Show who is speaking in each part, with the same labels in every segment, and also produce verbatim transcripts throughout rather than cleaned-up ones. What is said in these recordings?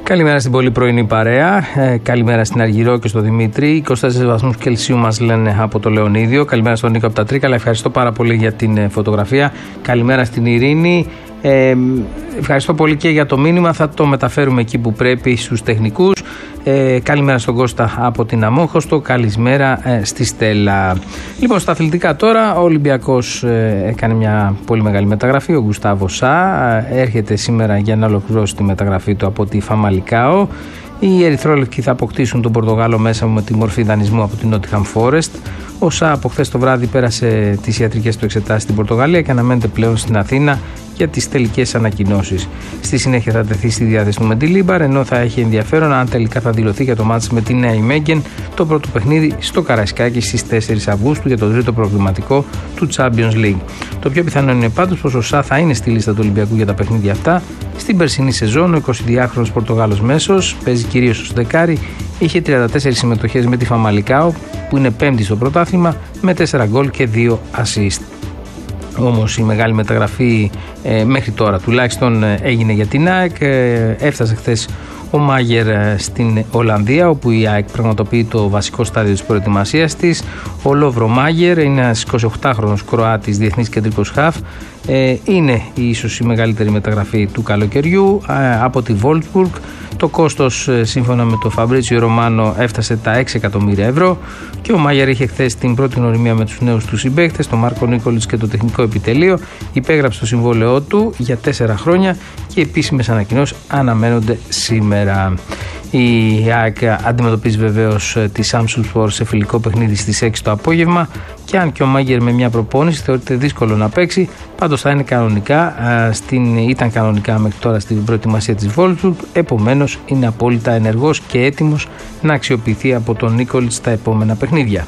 Speaker 1: Καλημέρα στην πολύ πρωινή παρέα. Ε, καλημέρα στην Αργυρό και στο Δημήτρη. είκοσι τέσσερις βαθμούς Κελσίου μας λένε από το Λεωνίδιο. Καλημέρα στον Νίκο από τα Τρίκαλα. Ευχαριστώ πάρα πολύ για την ε, φωτογραφία. Καλημέρα στην Ειρήνη. Ε, ευχαριστώ πολύ και για το μήνυμα. Θα το μεταφέρουμε εκεί που πρέπει στους τεχνικούς. Ε, καλημέρα στον Κώστα από την Αμόχωστο. Καλημέρα ε, στη Στέλλα. Λοιπόν, στα αθλητικά τώρα, ο Ολυμπιακός ε, έκανε μια πολύ μεγάλη μεταγραφή. Ο Γκουστάβο Σα ε, έρχεται σήμερα για να ολοκληρώσει τη μεταγραφή του από τη Φαμαλικάο. Οι Ερυθρόλευκοι θα αποκτήσουν τον Πορτογάλο μέσα με τη μορφή δανεισμού από την Νότιχαμ Φόρεστ. Ο Σα από χθες το βράδυ πέρασε τις ιατρικές του εξετάσεις στην Πορτογαλία και αναμένεται πλέον στην Αθήνα για τις τελικές ανακοινώσεις. Στη συνέχεια θα τεθεί στη διάθεση του Μεντιλίμπαρ, ενώ θα έχει ενδιαφέρον αν τελικά θα δηλωθεί για το μάτς με τη Νέα Ιμέγγεν, το πρώτο παιχνίδι στο Καραϊσκάκι στις τέσσερις Αυγούστου για το τρίτο προκριματικό του Champions League. Το πιο πιθανό είναι πάντως πως ο Σα θα είναι στη λίστα του Ολυμπιακού για τα παιχνίδια αυτά. Στην περσινή σεζόν, ο εικοσιδυάχρονος Πορτογάλος μέσος παίζει κυρίως στο δεκάρι, είχε τριάντα τέσσερις συμμετοχές με τη Φαμαλικάο, που είναι πέμπτη στο πρωτάθλημα, με τέσσερα γκολ και δύο assist. Όμως η μεγάλη μεταγραφή ε, μέχρι τώρα τουλάχιστον ε, έγινε για την ΑΕΚ. Ε, έφτασε χθες ο Μάγερ ε, στην Ολλανδία, όπου η ΑΕΚ πραγματοποιεί το βασικό στάδιο της προετοιμασίας της. Ο Λόβρο Μάγερ είναι ένας εικοσιοκτάχρονος Κροάτης διεθνής κεντρικός χαφ. Ε, είναι ίσως η μεγαλύτερη μεταγραφή του καλοκαιριού ε, από τη Wolfsburg. Το κόστος σύμφωνα με τον Φαμπρίτσιο Ρωμάνο έφτασε τα έξι εκατομμύρια ευρώ και ο Μάγερ είχε χθες την πρώτη γνωριμία με τους νέους του συμπαίκτες, τον Μάρκο Νίκολιτς και το τεχνικό επιτελείο. Υπέγραψε το συμβόλαιό του για τέσσερα χρόνια και επίσημες ανακοινώσεις αναμένονται σήμερα. Η ΑΕΚ αντιμετωπίζει βεβαίως τη Samsunspor σε φιλικό παιχνίδι στις έξι το απόγευμα και αν και ο Μάγερ με μια προπόνηση θεωρείται δύσκολο να παίξει, πάντως θα είναι κανονικά, στην, ήταν κανονικά μέχρι τώρα στην προετοιμασία της Wolfsburg, επομένως είναι απόλυτα ενεργός και έτοιμος να αξιοποιηθεί από τον Νίκολιτς στα επόμενα παιχνίδια.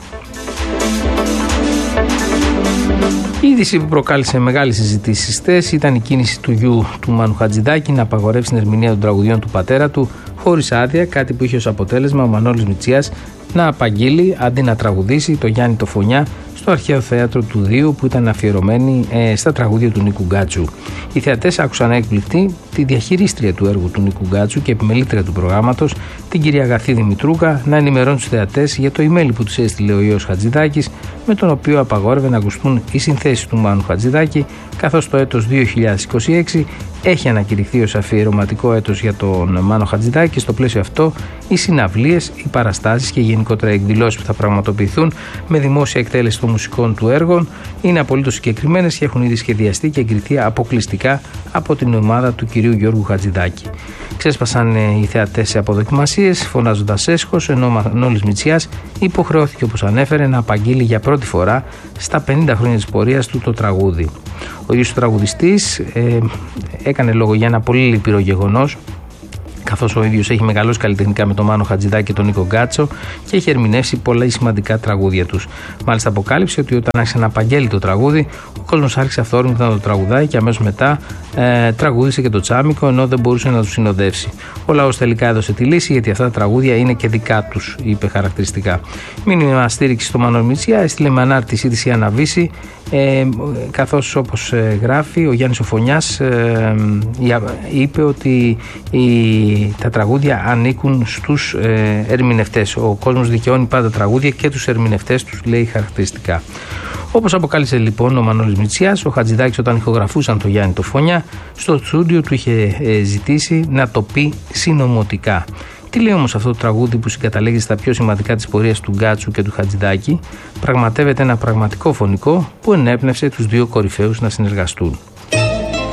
Speaker 1: Η είδηση που προκάλεσε μεγάλη συζήτηση χθες ήταν η κίνηση του γιου του Μάνου Χατζηδάκη να απαγορεύσει την ερμηνεία των τραγουδιών του πατέρα του χωρίς άδεια, κάτι που είχε ως αποτέλεσμα ο Μανώλης Μητσιάς να απαγγείλει αντί να τραγουδήσει το Γιάννη το Φωνιά στο αρχαίο θέατρο του Δίου που ήταν αφιερωμένη ε, στα τραγούδια του Νίκου Γκάτσου. Οι θεατές άκουσαν έκπληκτοι τη διαχειρίστρια του έργου του Νίκου Γκάτσου και επιμελήτρια του προγράμματος, την κυρία Αγαθή Δημητρούκα, να ενημερώνει τους θεατές για το email που τους έστειλε ο Υιός Χατζηδάκης, με τον οποίο απαγόρευε να ακουστούν οι συνθέσεις του Μάνου Χατζηδάκη, καθώς το έτος δύο χιλιάδες είκοσι έξι έχει ανακηρυχθεί ως αφιερωματικό έτος για τον Μάνο Χατζηδάκη και στο πλαίσιο αυτό οι συναυλίες, οι παραστάσεις και γενικότερα οι εκδηλώσεις που θα πραγματοποιηθούν με δημόσια εκτέλεση των μουσικών του έργων είναι απολύτως συγκεκριμένες και έχουν ήδη σχεδιαστεί και εγκριθεί αποκλειστικά από την ομάδα του κυρίου Γιώργου Χατζηδάκη. Ξέσπασαν οι θεατές σε αποδοκιμασίες, φωνάζοντας έσχος, ενώ ο Μανώλης Μητσιάς υποχρεώθηκε, όπως ανέφερε, να απαγγείλει για πρώτη φορά στα πενήντα χρόνια της πορείας του το τραγούδι. Ο ίδιος ο τραγουδιστής ε, έκανε λόγο για ένα πολύ λυπηρό γεγονός, καθώς ο ίδιος έχει μεγαλώσει καλλιτεχνικά με τον Μάνο Χατζηδάκη και τον Νίκο Γκάτσο και έχει ερμηνεύσει πολλά σημαντικά τραγούδια τους. Μάλιστα, αποκάλυψε ότι όταν άρχισε να απαγγέλει το τραγούδι, ο κόσμος άρχισε αυθόρμητα να το τραγουδάει και αμέσως μετά ε, τραγούδισε και το τσάμικο, ενώ δεν μπορούσε να του συνοδεύσει. Ο λαός τελικά έδωσε τη λύση, γιατί αυτά τα τραγούδια είναι και δικά τους, είπε χαρακτηριστικά. Μήνυμα στήριξη στο Μανώλη Μητσιά έστειλε με ανάρτησή της η Αναβίση, ε, καθώς όπως ε, γράφει ο Γιάννης ο Φωνιάς, ε, είπε ότι η τα τραγούδια ανήκουν στους ε, ερμηνευτές. Ο κόσμος δικαιώνει πάντα τραγούδια και τους ερμηνευτές τους, λέει χαρακτηριστικά. Όπως αποκάλυψε λοιπόν ο Μανώλης Μητσιάς, ο Χατζηδάκης όταν ηχογραφούσαν το Γιάννη το Φωνιά, στο στούντιο του είχε ε, ζητήσει να το πει συνωμοτικά. Τι λέει όμως αυτό το τραγούδι που συγκαταλέγει στα πιο σημαντικά της πορείας του Γκάτσου και του Χατζηδάκη? Πραγματεύεται ένα πραγματικό φωνικό που ενέπνευσε τους δύο κορυφαίους να συνεργαστούν.